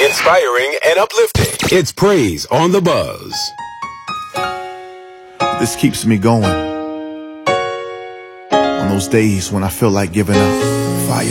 Inspiring and uplifting. It's Praise on the Buzz. This keeps me going on those days when I feel like giving up. Fire.